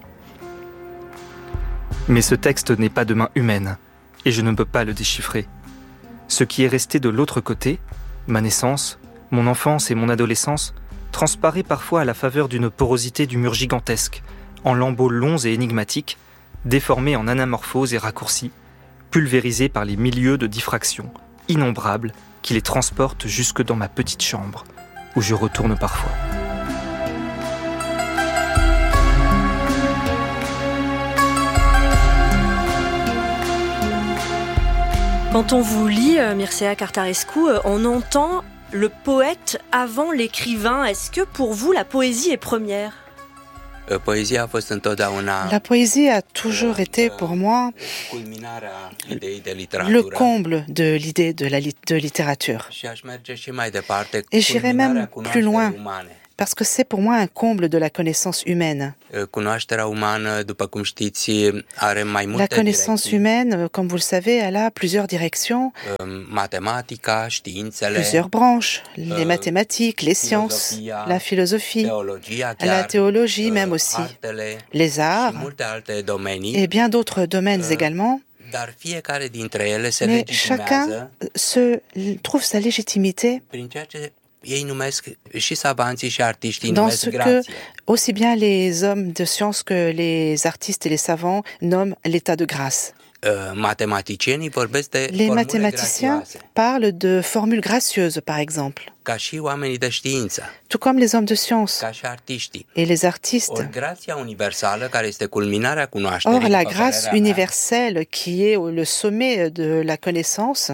Mais ce texte n'est pas de main humaine, et je ne peux pas le déchiffrer. Ce qui est resté de l'autre côté, ma naissance, mon enfance et mon adolescence, transparaît parfois à la faveur d'une porosité du mur gigantesque, en lambeaux longs et énigmatiques, déformés en anamorphoses et raccourcis, pulvérisés par les milieux de diffraction, innombrables, qui les transportent jusque dans ma petite chambre, où je retourne parfois. Quand on vous lit, Mircea Cartarescu, on entend le poète avant l'écrivain. Est-ce que pour vous, la poésie est première ? La poésie a toujours été pour moi le comble de l'idée de littérature. Et j'irai même plus loin, parce que c'est pour moi un comble de la connaissance humaine. La connaissance humaine, comme vous le savez, elle a plusieurs directions, plusieurs branches, les mathématiques, les sciences, la philosophie, la théologie même aussi, les arts et bien d'autres domaines également. Mais chacun trouve sa légitimité dans ce que aussi bien les hommes de science que les artistes et les savants nomment l'état de grâce. Les mathématiciens parlent de formules gracieuses, par exemple, tout comme les hommes de science et les artistes. Or, la grâce universelle, qui est le sommet de la connaissance,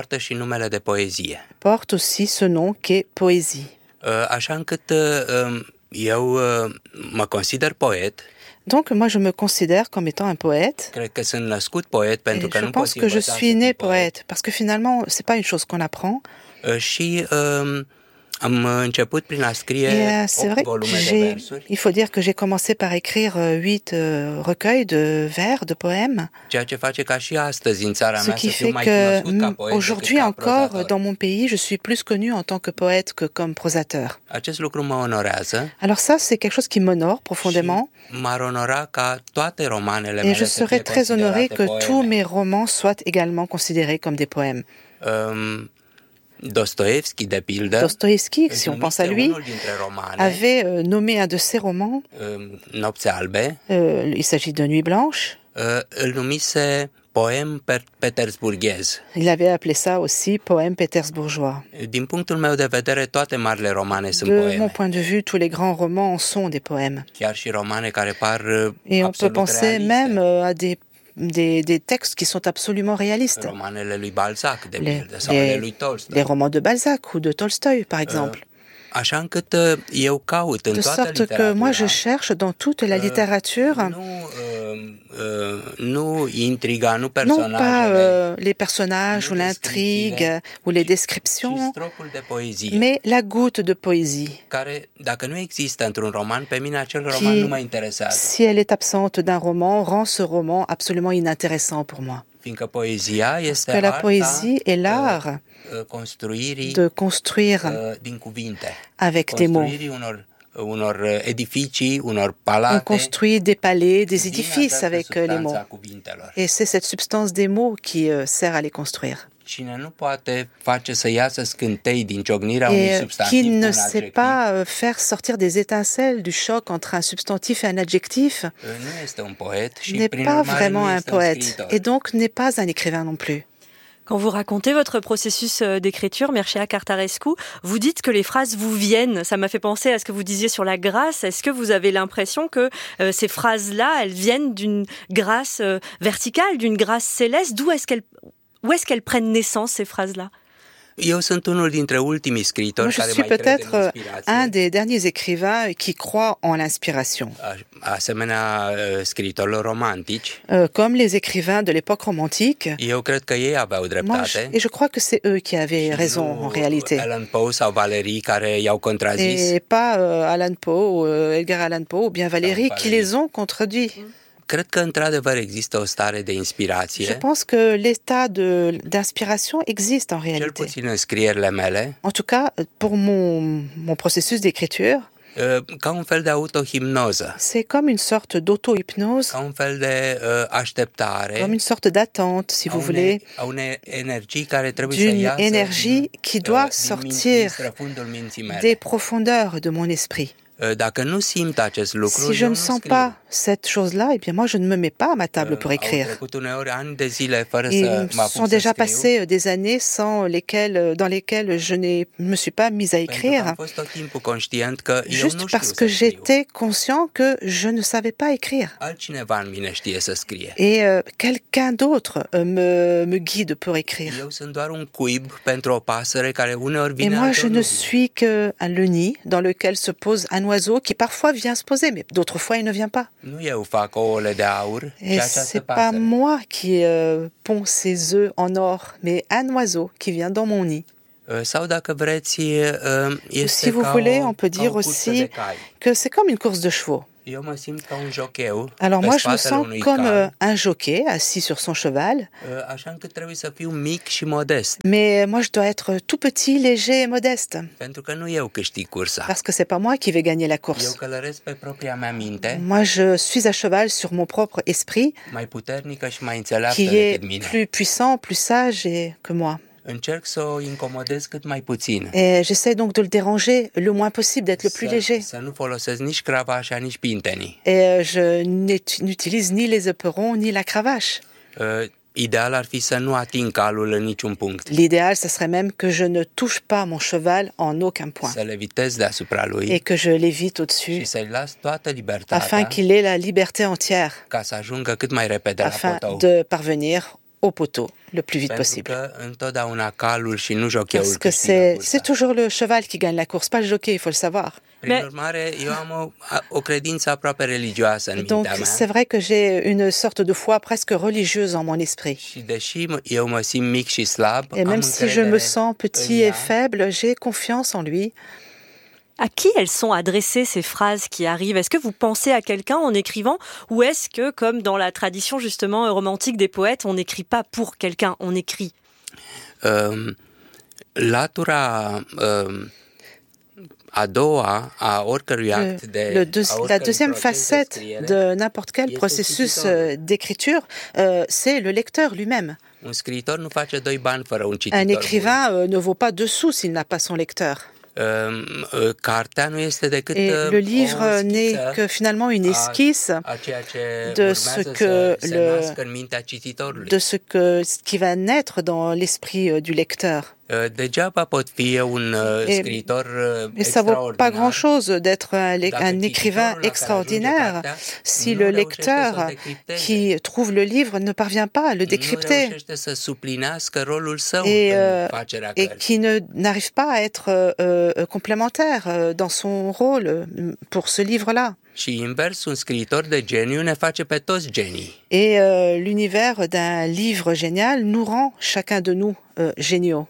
porte aussi ce nom qu'est poésie. Donc, moi, je me considère comme étant un poète. Et je pense que je suis né poète, parce que finalement, c'est pas une chose qu'on apprend. Et c'est vrai, il faut dire que j'ai commencé par écrire 8 recueils de vers, de poèmes. Ce qui fait que aujourd'hui encore, dans mon pays, je suis plus connu en tant que poète que comme prosateur. Alors ça, c'est quelque chose qui m'honore profondément. Et je serais très honoré que tous mes romans soient également considérés comme des poèmes. Dostoïevski, si on pense à lui, avait nommé un de ses romans, il s'agit de Nuit blanche, il avait appelé ça aussi poème pétersbourgeois. De mon point de vue, tous les grands romans sont des poèmes. Et on peut penser même à des textes qui sont absolument réalistes. Les romans de Balzac ou de Tolstoï, par exemple. De sorte que moi, je cherche dans toute la littérature non pas les personnages ou l'intrigue ou les descriptions, mais la goutte de poésie qui, si elle est absente d'un roman, rend ce roman absolument inintéressant pour moi. Parce que la poésie est l'art de construire avec des mots. On construit des palais, des édifices avec les mots. Et c'est cette substance des mots qui sert à les construire. Et qui ne sait pas faire sortir des étincelles du choc entre un substantif et un adjectif n'est pas vraiment un poète et donc n'est pas un écrivain non plus. Quand vous racontez votre processus d'écriture, Mircea Cartarescu, vous dites que les phrases vous viennent. Ça m'a fait penser à ce que vous disiez sur la grâce. Est-ce que vous avez l'impression que ces phrases-là, elles viennent d'une grâce verticale, d'une grâce céleste ? Où est-ce qu'elles prennent naissance, ces phrases-là ? Eu sunt unul dintre ultimii scriitori Moi, je care suis mai cred în peut-être inspirație. un des derniers écrivains qui croit en l'inspiration. Asemenea scriitorilor romantici. Comme les écrivains de l'époque romantique. Eu cred că ei aveau dreptate. Et je crois que c'est eux qui avaient raison en réalité. Allan Poe sau Valérie care i-au contrazis. Et pas Allan Poe, Edgar Allan Poe ou bien Valérie qui les ont contredits. Cred că într-adevăr există o stare de inspirație. Je pense que l'état d'inspiration existe en réalité. Cel puțin în scrierile mele. En tout cas, pour mon processus d'écriture. Ca un fel de autohipnoză. C'est comme une sorte d'auto-hypnose. Ca un fel de așteptare. Comme une sorte d'attente, si vous voulez. A unei energii care trebuie să iasă. D'une énergie qui doit sortir des profondeurs de mon esprit. Dacă nu simt acest lucru, si je ne sens pas cette chose-là, eh bien moi je ne me mets pas à ma table pour écrire. Il sont déjà passés des années dans lesquelles je ne me suis pas mise à écrire, juste parce que j'étais conscient que je ne savais pas écrire. Et quelqu'un d'autre me guide pour écrire. Et moi je ne suis que le nid dans lequel se pose un oiseau qui parfois vient se poser, mais d'autres fois il ne vient pas. Et c'est pas moi qui pond ses œufs en or, mais un oiseau qui vient dans mon nid. Si vous voulez, on peut dire aussi que c'est comme une course de chevaux. Alors moi, je me sens comme un jockey assis sur son cheval. Mais moi, je dois être tout petit, léger et modeste. Parce que c'est pas moi qui vais gagner la course. Moi, je suis à cheval sur mon propre esprit, qui est plus puissant, plus sage que moi. Et j'essaie donc de le déranger le moins possible, d'être le plus léger. Et je n'utilise ni les éperons ni la cravache. L'idéal, ce serait même que je ne touche pas mon cheval en aucun point. Et que je l'évite au-dessus, afin qu'il ait la liberté entière, afin de parvenir au poteau le plus vite possible. Parce que c'est toujours le cheval qui gagne la course, pas le jockey, il faut le savoir. Donc c'est vrai que j'ai une sorte de foi presque religieuse en mon esprit. Et même si je me sens petit et faible, j'ai confiance en lui. À qui elles sont adressées, ces phrases qui arrivent? Est-ce que vous pensez à quelqu'un en écrivant, ou est-ce que, comme dans la tradition justement romantique des poètes, on n'écrit pas pour quelqu'un, on écrit? La deuxième facette de n'importe quel processus d'écriture, c'est le lecteur lui-même. Un écrivain ne vaut pas 2 sous s'il n'a pas son lecteur. Et le livre n'est que finalement une esquisse de ce qui va naître dans l'esprit du lecteur. Et ça vaut pas grand-chose d'être un écrivain extraordinaire si le lecteur qui trouve le livre ne parvient pas à le décrypter et qui n'arrive pas à être complémentaire dans son rôle pour ce livre-là. Et l'univers d'un livre génial nous rend chacun de nous géniaux.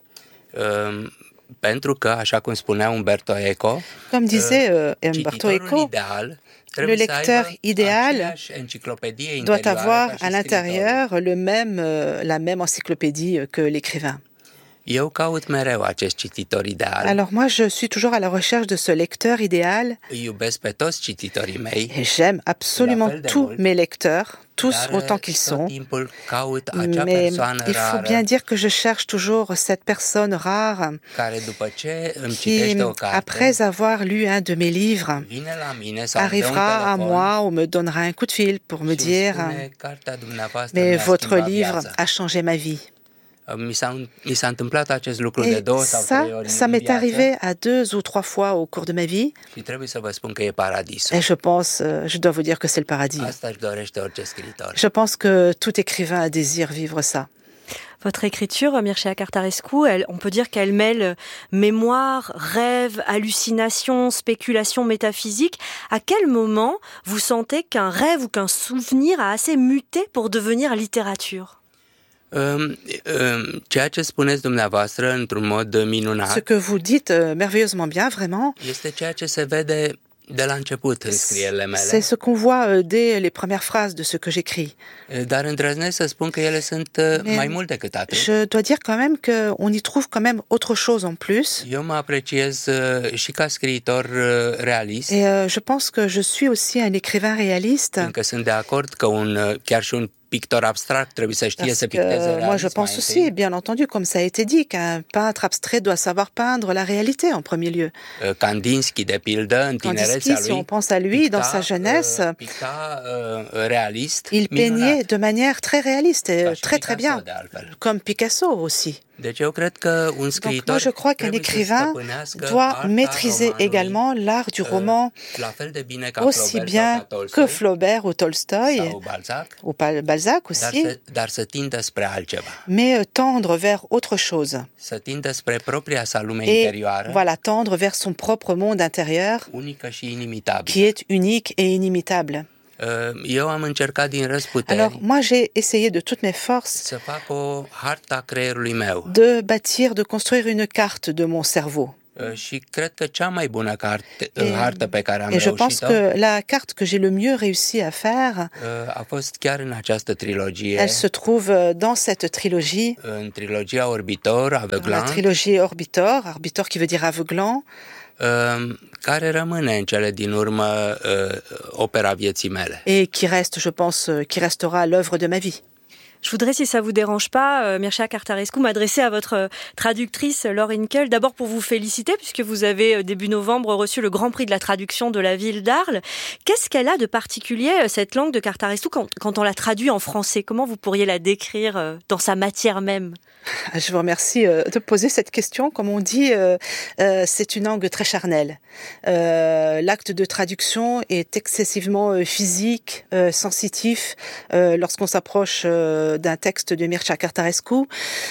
Comme disait Umberto Eco, le lecteur idéal doit avoir à l'intérieur la même encyclopédie que l'écrivain. Alors moi, je suis toujours à la recherche de ce lecteur idéal. Et j'aime absolument tous mes lecteurs, tous autant qu'ils sont. Mais il faut bien dire que je cherche toujours cette personne rare qui, après avoir lu un de mes livres, arrivera à moi ou me donnera un coup de fil pour me dire « Mais votre livre a changé ma vie ». Et ça m'est arrivé à 2 ou 3 fois au cours de ma vie. Et je dois vous dire que c'est le paradis. Je pense que tout écrivain désire vivre ça. Votre écriture, Mircea Cartarescu, on peut dire qu'elle mêle mémoire, rêve, hallucination, spéculation métaphysique. À quel moment vous sentez qu'un rêve ou qu'un souvenir a assez muté pour devenir littérature ? Ceea ce spuneți dumneavoastră într-un mod minunat. Ce que vous dites merveilleusement bien, vraiment. Este ceea ce se vede de la început în scrierile mele. C'est ce qu'on voit dès les premières phrases de ce que j'écris. Dar îndrăznesc să spun că ele sunt mai mult decât atât. Je dois dire quand même qu'on y trouve quand même autre chose en plus. Eu mă apreciez și ca scriitor realist. Et je pense que je suis aussi un écrivain réaliste. Încă sunt de acord că chiar și un pictor abstract trebuie să știe să picteze realism. Moi je pense aussi, bien entendu, comme ça a été dit, qu'un peintre abstrait doit savoir peindre la réalité en premier lieu. Kandinsky, de pildă, în tinerețea lui, si on pense à lui, dans sa jeunesse, il peignait de manière très réaliste et très très bien, comme Picasso aussi. Deci eu cred că un scriitor, moi je crois qu'un écrivain doit maîtriser également l'art du roman aussi bien que Flaubert ou Tolstoï ou Balzac aussi, dar să tindă spre altceva. Mais tendre vers autre chose. Să tindă spre propria sa lume interioară. Voilà, tendre vers son propre monde intérieur, unică și inimitabilă. Qui est unique et inimitable. Eu am încercat din răzputeri. Alors, moi, j'ai essayé de toutes mes forces să fac o hartă a creierului meu. De bâtir, de construire une carte de mon cerveau. Și cred că cea mai bună hartă pe care am reușit-o. Et je pense que la carte que j'ai le mieux réussi à faire a fost chiar în această trilogie. Elle se trouve dans cette trilogie. În trilogia Orbitor, Aveuglant. La trilogie Orbitor, Orbitor qui veut dire aveuglant. Care rămâne în cele din urmă opera vieții mele. Et qui reste, je pense, qui restera l'œuvre de ma vie. Je voudrais, si ça vous dérange pas, Mircea Cartarescu, m'adresser à votre traductrice Laure Hinkel, d'abord pour vous féliciter, puisque vous avez, début novembre, reçu le Grand Prix de la traduction de la ville d'Arles. Qu'est-ce qu'elle a de particulier, cette langue de Cartarescu, quand on la traduit en français? Comment vous pourriez la décrire dans sa matière même? Je vous remercie de poser cette question. Comme on dit, c'est une langue très charnelle. L'acte de traduction est excessivement physique, sensitif, lorsqu'on s'approche d'un texte de Mircea Cartarescu.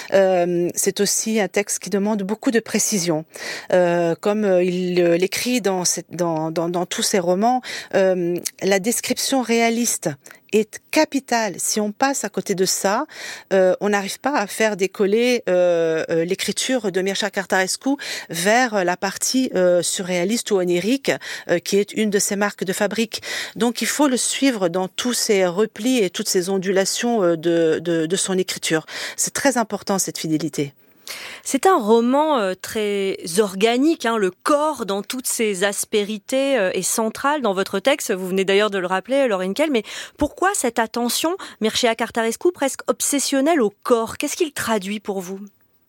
C'est aussi un texte qui demande beaucoup de précision. Comme il l'écrit dans tous ses romans, la description réaliste est capitale. Si on passe à côté de ça, on n'arrive pas à faire décoller l'écriture de Mircea Cartarescu vers la partie surréaliste ou onirique, qui est une de ses marques de fabrique. Donc il faut le suivre dans tous ses replis et toutes ses ondulations de son écriture. C'est très important, cette fidélité. C'est un roman très organique, le corps dans toutes ses aspérités est central dans votre texte, vous venez d'ailleurs de le rappeler, Laure Hinkel, mais pourquoi cette attention, Mircea Cartarescu, presque obsessionnelle au corps? Qu'est-ce qu'il traduit pour vous?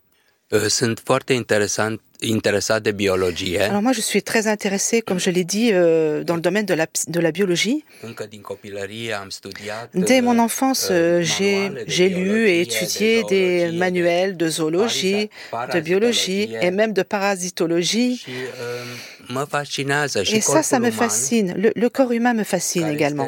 Sunt foarte interesat de biologie. Alors moi, je suis très intéressée, comme je l'ai dit, dans le domaine de la biologie. Încă din copilărie am studiat. Dès mon enfance, j'ai lu et étudié des manuels de zoologie, de biologie et même de parasitologie. Mă fascinează și et ça me fascine. Le corps humain me fascine également.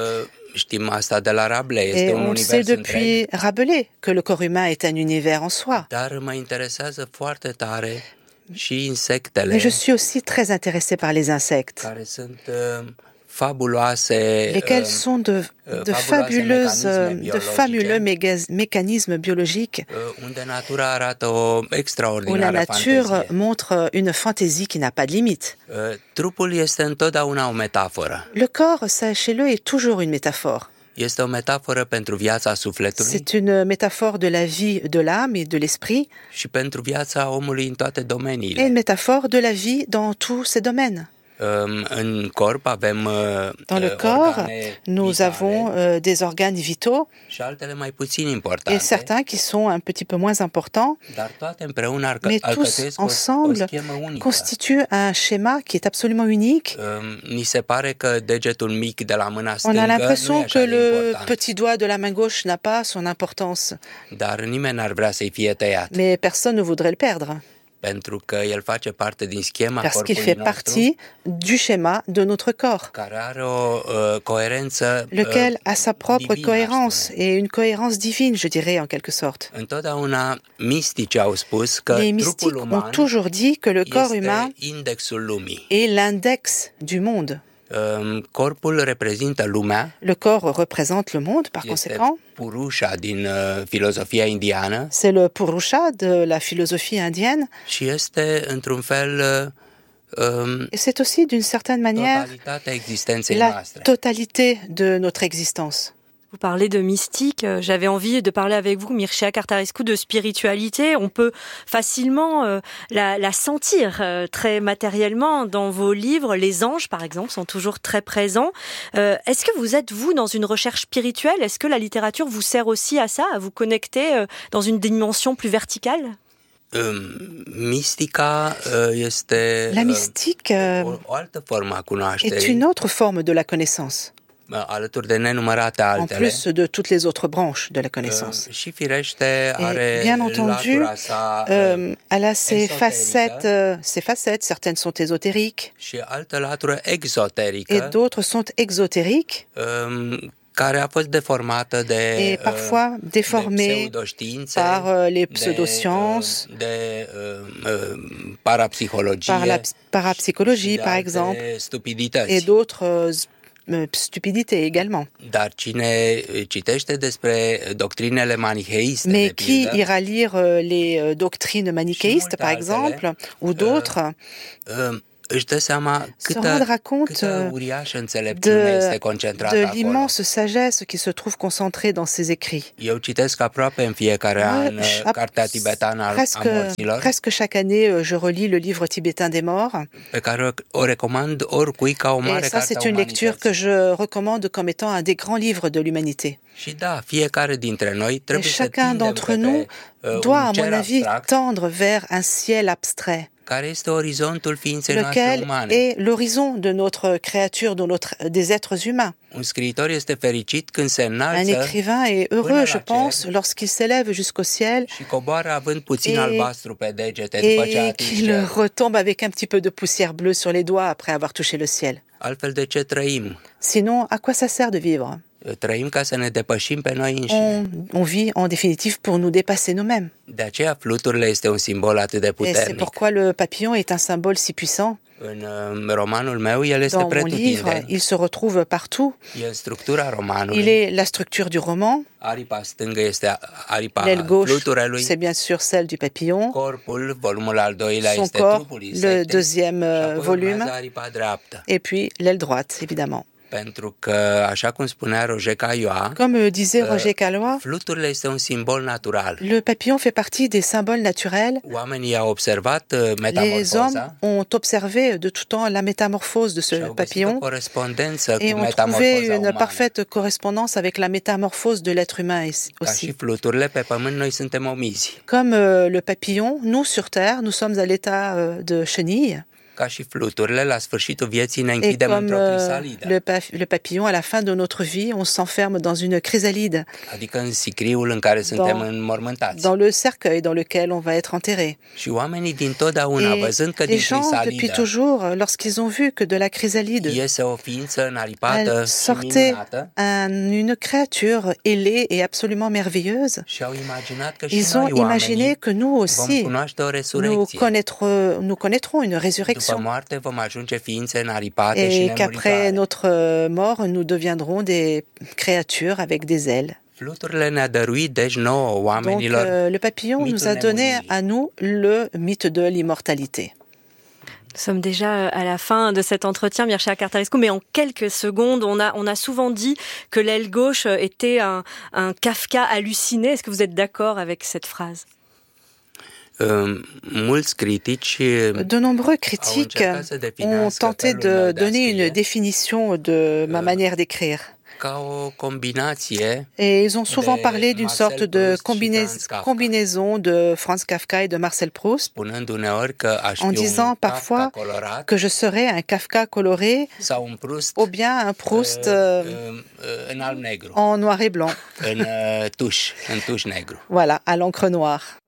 Știm asta de la Rabelais, este un univers sait depuis Rabelais que le corps humain est un univers en soi. Dar mă interesează foarte tare și insectele. Mais je suis aussi très intéressée par les insectes. Care sunt fabuloase. Lesquels sont de fabuleux mécanismes biologiques. Unde natura arată o extraordinară fantezie. Où la nature montre une fantaisie qui n'a pas de limite. Trupul este întotdeauna o metaforă. Le corps, sachez-le, est toujours une métaphore. Este o metaforă pentru viața sufletului. C'est une métaphore de la vie de l'âme et de l'esprit. Și pentru viața omului în toate domeniile. Et une métaphore de la vie dans tous ces domaines. În corp avem dans le corps, nous avons des organes vitaux și altele mai puțin importante. Et certains qui sont un petit peu moins importants. Dar toate împreună mais tous ensemble constituent un schéma qui est absolument unique. Ni se pare că degetul mic de la mâna stângă. On a l'impression que le petit doigt de la main gauche n'a pas son importance. Dar nimeni n-ar vrea să-i fie tăiat. Mais personne ne voudrait le perdre. Parce qu'il fait partie du schéma de notre corps, lequel a sa propre cohérence, et une cohérence divine, je dirais, en quelque sorte. Les mystiques ont toujours dit que le corps humain est l'index du monde. Le corps représente le monde, par conséquent. C'est le Purusha de la philosophie indienne. Et c'est aussi, d'une certaine manière, la totalité de notre existence. Vous parlez de mystique, j'avais envie de parler avec vous, Mircea Cartarescu, de spiritualité. On peut facilement la sentir très matériellement dans vos livres. Les anges, par exemple, sont toujours très présents. Est-ce que vous êtes, vous, dans une recherche spirituelle? Est-ce que la littérature vous sert aussi à ça, à vous connecter dans une dimension plus verticale? La mystique est une autre forme de la connaissance, en plus de toutes les autres branches de la connaissance. Et bien entendu, elle a ses facettes, certaines sont ésotériques, et d'autres sont exotériques, et parfois déformées par les pseudosciences, par la parapsychologie par exemple, et d'autres stupidités également. Mais qui ira lire les doctrines manichéistes par exemple, ou d'autres, se rendra compte de l'immense sagesse qui se trouve concentrée dans ses écrits. Presque chaque année, je relis le livre tibétain des morts. Et ça, c'est une lecture que je recommande comme étant un des grands livres de l'humanité. Et chacun d'entre nous doit, à mon avis, tendre vers un ciel abstrait, lequel est l'horizon de notre créature, des êtres humains. Un écrivain est heureux, je pense, lorsqu'il s'élève jusqu'au ciel et qu'il retombe avec un petit peu de poussière bleue sur les doigts après avoir touché le ciel. Sinon, à quoi ça sert de vivre? On vit en définitive pour nous dépasser nous-mêmes. Et c'est pourquoi le papillon est un symbole si puissant. Dans mon livre, il se retrouve partout. Il est la structure du roman. L'aile gauche, c'est bien sûr celle du papillon. Son corps, le deuxième volume. Et puis l'aile droite, évidemment. Comme disait Roger Caillois, le papillon fait partie des symboles naturels. Les hommes ont observé de tout temps la métamorphose de ce papillon et ont trouvé une parfaite correspondance avec la métamorphose de l'être humain aussi. Comme le papillon, nous sur Terre, nous sommes à l'état de chenille. Et comme le papillon, à la fin de notre vie, on s'enferme dans une chrysalide, dans le cercueil dans lequel on va être enterré. Et les gens, depuis toujours, lorsqu'ils ont vu que de la chrysalide sortait une créature ailée et absolument merveilleuse, ils ont imaginé que nous aussi, nous connaîtrons une résurrection. Et qu'après notre mort, nous deviendrons des créatures avec des ailes. Donc, le papillon nous a donné à nous le mythe de l'immortalité. Nous sommes déjà à la fin de cet entretien, Mircea Cartarescu, mais en quelques secondes, on a souvent dit que l'aile gauche était un Kafka halluciné. Est-ce que vous êtes d'accord avec cette phrase ? De nombreux critiques ont tenté de donner une définition de ma manière d'écrire. Et ils ont souvent parlé d'une sorte de combinaison de Franz Kafka et de Marcel Proust, en disant parfois que je serais un Kafka coloré ou bien un Proust en noir et blanc. Voilà, à l'encre noire.